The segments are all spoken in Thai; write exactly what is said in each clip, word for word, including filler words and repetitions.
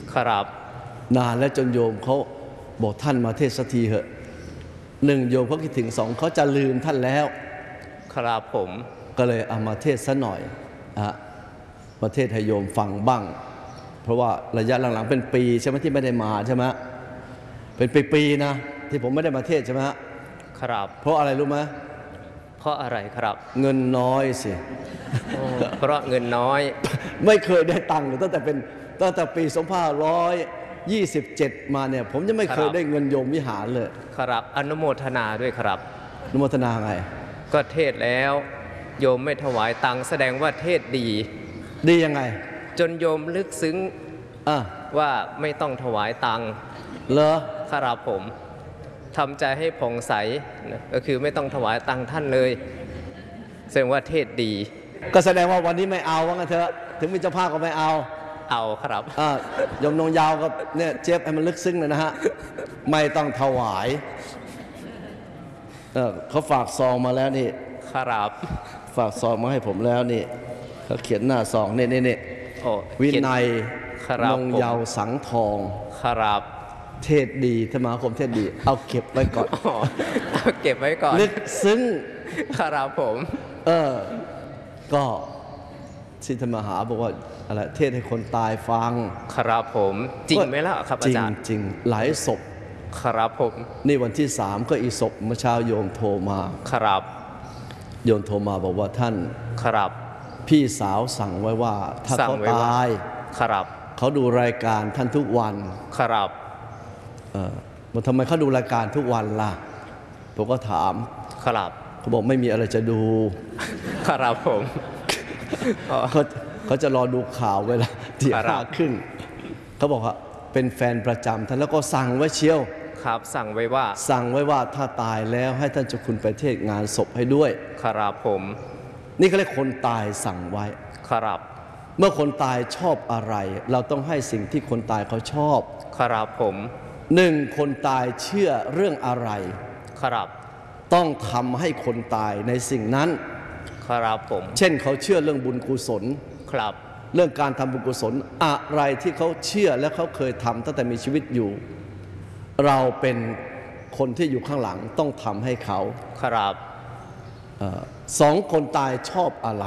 ครับนานแล้วจนโยมเขาบอกท่านมาเทศสักทีเหอะหนึ่งโยมเขาคิดถึงสองเขาจะลืมท่านแล้วครับผมก็เลยเอามาเทศซะหน่อยอะมาเทศให้โยมฟังบ้างเพราะว่าระยะหลังๆเป็นปีใช่ไหมที่ไม่ได้มาใช่ไหมเป็นปีๆนะที่ผมไม่ได้มาเทศใช่ไหมครับเพราะอะไรรู้ไหมเพราะอะไรครับเงินน้อยสิเพราะเงินน้อยไม่เคยได้ตังค์ตั้งแต่เป็นตั้งแต่ปีสองพันห้าร้อยยี่สิบเจ็ดมาเนี่ยผมยังไม่เคยได้เงินโยมวิหารเลยครับอนุโมทนาด้วยครับอนุโมทนาไงก็เทศแล้วโยมไม่ถวายตังค์แสดงว่าเทศดีดียังไงจนโยมลึกซึ้งว่าไม่ต้องถวายตังค์เหรอครับผมทำใจให้ผ่องใสนะก็คือไม่ต้องถวายตังค์ท่านเลยแสดงว่าเทศดีก็แสดงว่าวันนี้ไม่เอาว่างั้นเถอะถึงมีเจ้าภาพก็ไม่เอาเอาครับอ่ายมนงยาวกับเนี่ยเจี๊ยบให้มันลึกซึ้งเลยนะฮะไม่ต้องถวายเออเขาฝากซองมาแล้วนี่ครับฝากซองมาให้ผมแล้วนี่เขาเขียนหน้าซองนี่นี่นี่วินัยนงยาวสังทองครับเทศดีธรรมาคมเทศดีเอาเก็บไว้ก่อนเอาเก็บไว้ก่อนลึกซึ้งครับผมเออก็ที่ธรรมหาบอกว่าอะไรเทศให้คนตายฟังครับผมจริงไหมล่ะครับอาจารย์จริงหลายศพครับผมนี่วันที่สามก็อีศพเมื่อเช้าโยมโทรมาครับโยมโทรมาบอกว่าท่านครับพี่สาวสั่งไว้ว่าถ้าเขาตายครับเขาดูรายการท่านทุกวันครับเออมันทำไมเขาดูรายการทุกวันล่ะผมก็ถามครับเขาบอกไม่มีอะไรจะดูครับผมเขาเขาจะรอดูข่าวเวลาที่ห้าครึ่งเขาบอกว่าเป็นแฟนประจำท่านแล้วก็สั่งไว้เชียวครับสั่งไว้ว่าสั่งไว้ว่าถ้าตายแล้วให้ท่านเจ้าคุณไปเทศงานศพให้ด้วยครับผมนี่ก็เรียกคนตายสั่งไว้ครับเมื่อคนตายชอบอะไรเราต้องให้สิ่งที่คนตายเขาชอบครับผมหนึ่งคนตายเชื่อเรื่องอะไรครับต้องทำให้คนตายในสิ่งนั้นครับผมเช่นเขาเชื่อเรื่องบุญกุศลครับเรื่องการทำบุญกุศลอะไรที่เขาเชื่อและเขาเคยทำตั้งแต่มีชีวิตอยู่เราเป็นคนที่อยู่ข้างหลังต้องทำให้เขาครับสองคนตายชอบอะไร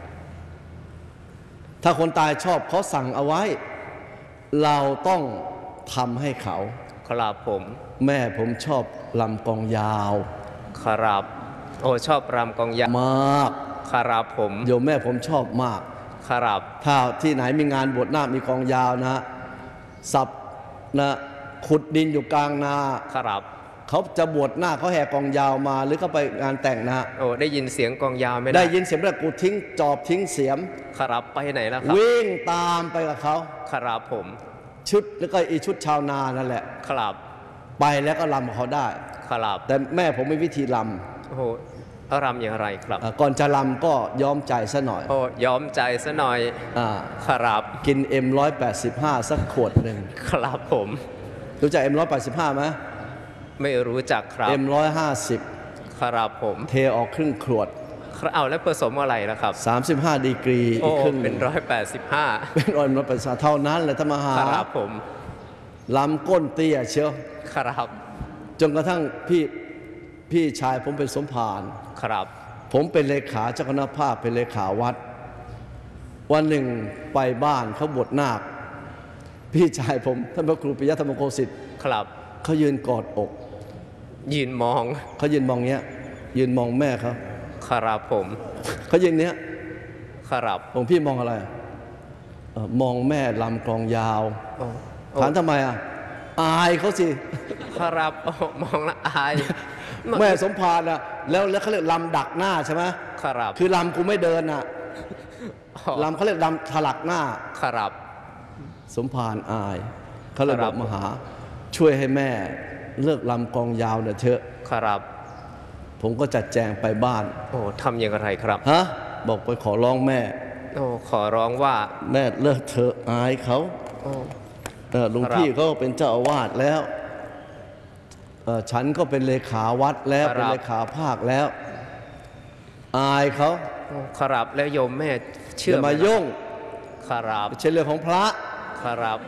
ถ้าคนตายชอบเขาสั่งเอาไว้เราต้องทำให้เขาครับผมแม่ผมชอบลำกองยาวครับโอ้ชอบรำกองยาวมากครับผมโยมแม่ผมชอบมากครับถ้าที่ไหนมีงานบวชนาคมีกองยาวนะสับนะขุดดินอยู่กลางนาครับเขาจะบวชหน้าเขาแห่กองยาวมาหรือเขาไปงานแต่งนะโอ้ได้ยินเสียงกองยาวไหมได้ยินเสียงแล้วกูทิ้งจอบทิ้งเสียมครับไปไหนแล้วครับวิ่งตามไปกับเขาครับผมชุดแล้วก็อีชุดชาวนานั่นแหละครับไปแล้วก็รำเขาได้ครับแต่แม่ผมมีวิธีรำโอ้โหรำอย่างไรครับก่อนจะรำก็ย้อมใจซะหน่อยโอ้ย้อมใจซะหน่อยอ่าครับกินเอ็มร้อยแปดสิบห้าสักขวดหนึ่งครับผมรู้จักเอ็มร้อยแปดสิบห้าไหมไม่รู้จักครับเอ็มร้อยห้าสิบครับผมเทออกครึ่งขวดเอาแล้วผสมอะไรนะครับสามสิบห้าดีกรีอีกครึ่งเป็นร้อยแปดสิบห้าเป็นร้อยร้อยแปดสิบเท่านั้นเลยธรรมหาครับผมลำก้นเตี้ยเชียวครับจนกระทั่งพี่พี่ชายผมเป็นสมภารครับผมเป็นเลขาเจ้าคณะภาคเป็นเลขาวัดวันหนึ่งไปบ้านเขาบวชนาคพี่ชายผมท่านพระครูปิยะธรรมโคสิทธิ์ครับเขายืนกอดอกยืนมองเขายืนมองเนี้ยยืนมองแม่เขาครับผมเขายืนเนี้ยครับผมพี่มองอะไรมองแม่ลำกลองยาวถามทำไมอ่ะอายเขาสิครับมองละอายแม่สมภารอ่ะแล้วแล้วเขาเรียกลำดักหน้าใช่ไหมครับคือลำกูไม่เดินอ่ะลำเขาเรียกลำถลักหน้าครับสมภารอายเขาเลยบอกมหาช่วยให้แม่เลิกลำกองยาวเนี่ยเถอะครับผมก็จัดแจงไปบ้านโอ้ทำอย่างไรครับฮะบอกไปขอร้องแม่โอ้ขอร้องว่าแม่เลิกเถอะอายเขาเออลุงพี่เขาเป็นเจ้าอาวาสแล้วฉันก็เป็นเลขาวัดแล้วเป็นเลขาภาคแล้วอายเขาครับแล้วโยมแม่เชื่อมายุ่งครับเป็นเรื่องของพระครับ